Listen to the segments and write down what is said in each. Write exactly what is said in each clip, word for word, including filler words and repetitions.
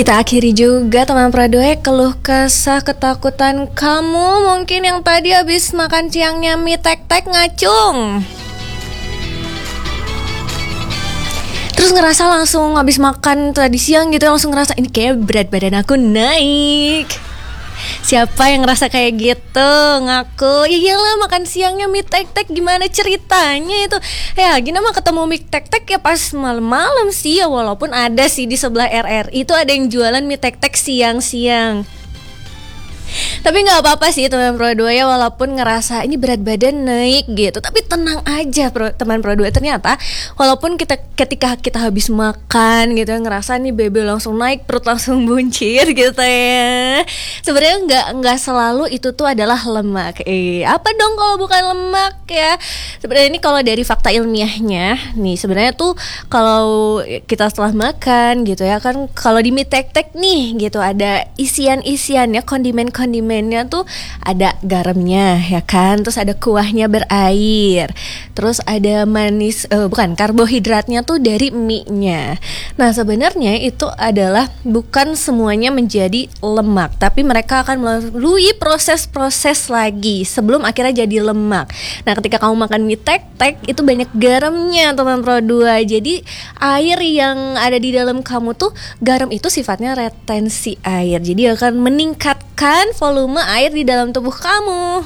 Kita akhiri juga teman Pradoe keluh kesah ketakutan kamu mungkin yang tadi habis makan siangnya mie tek-tek ngacung. Terus ngerasa langsung habis makan tadi siang gitu langsung ngerasa ini kayak berat badan aku naik. Siapa yang ngerasa kayak gitu? Ngaku, ya iyalah makan siangnya mie tek-tek gimana ceritanya itu. Ya gini mah ketemu mie tek-tek ya pas malam-malam sih ya. Walaupun ada sih di sebelah R R I itu ada yang jualan mie tek-tek siang-siang. Tapi gak apa-apa sih teman Pro dua ya, walaupun ngerasa ini berat badan naik gitu. Tapi tenang aja pro, teman Pro dua, ternyata walaupun kita ketika kita habis makan gitu ngerasa nih bebe langsung naik, perut langsung buncit gitu ya. Sebenarnya nggak nggak selalu itu tuh adalah lemak. Eh apa dong kalau bukan lemak ya? Sebenarnya ini kalau dari fakta ilmiahnya nih sebenarnya tuh kalau kita setelah makan gitu ya kan, kalau di mie tek-tek nih gitu ada isian-isiannya, kondimen-kondimennya tuh ada garamnya ya kan, terus ada kuahnya berair, terus ada manis uh, bukan karbohidratnya tuh dari mie-nya. Nah sebenarnya itu adalah bukan semuanya menjadi lemak, tapi mereka akan melalui proses-proses lagi sebelum akhirnya jadi lemak. Nah ketika kamu makan mie tek-tek itu banyak garamnya teman Pro dua, jadi air yang ada di dalam kamu tuh, garam itu sifatnya retensi air, jadi akan meningkatkan volume air di dalam tubuh kamu.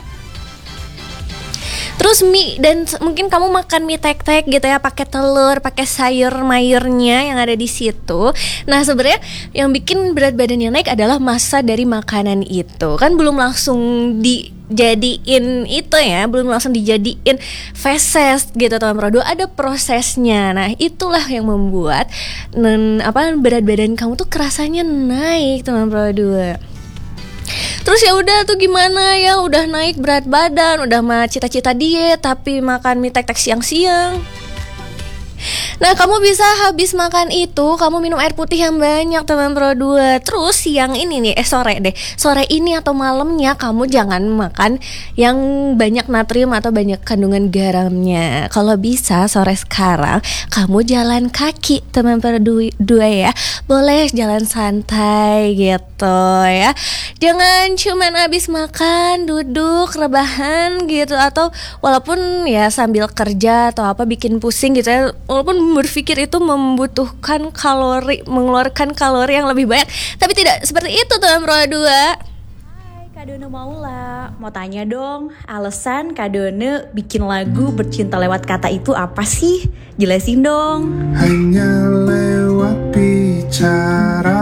Terus mie, dan mungkin kamu makan mie tek-tek gitu ya, pakai telur, pakai sayur mayurnya yang ada di situ. Nah sebenarnya yang bikin berat badannya naik adalah massa dari makanan itu. Kan belum langsung dijadiin itu ya, belum langsung dijadiin feses gitu teman Pro dua, ada prosesnya. Nah itulah yang membuat nen, apa berat badan kamu tuh kerasanya naik teman Pro dua. Terus ya udah tuh gimana ya, udah naik berat badan, udah mah cita-cita diet tapi makan mie tek-tek siang-siang. Nah kamu bisa habis makan itu kamu minum air putih yang banyak teman Pro dua. Terus siang ini nih, eh sore deh, sore ini atau malamnya kamu jangan makan yang banyak natrium atau banyak kandungan garamnya. Kalau bisa sore sekarang kamu jalan kaki teman Pro dua ya, boleh jalan santai gitu ya. Jangan cuman habis makan duduk rebahan gitu, atau walaupun ya sambil kerja atau apa bikin pusing gitu ya, walaupun berpikir itu membutuhkan kalori, mengeluarkan kalori yang lebih banyak, tapi tidak seperti itu teman Pro dua. Hai Kak Done Maula, mau tanya dong, alasan Kak Done bikin lagu Bercinta Lewat Kata itu apa sih? Jelasin dong. Hanya lewat bicara,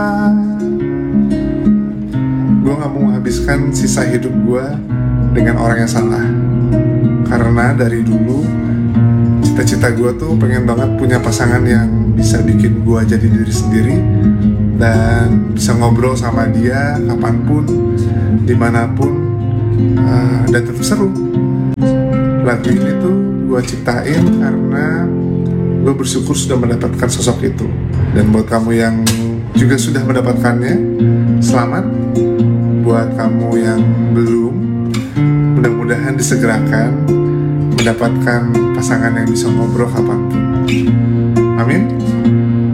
gue gak mau menghabiskan sisa hidup gue dengan orang yang salah. Karena dari dulu cita-cita gue tuh pengen banget punya pasangan yang bisa bikin gue jadi diri sendiri dan bisa ngobrol sama dia kapanpun, dimanapun, uh, dan tetap seru. Lagu ini tuh gue ciptain karena gue bersyukur sudah mendapatkan sosok itu. Dan buat kamu yang juga sudah mendapatkannya, selamat. Buat kamu yang belum, mudah-mudahan disegerakan mendapatkan pasangan yang bisa ngobrol kapanpun. Amin.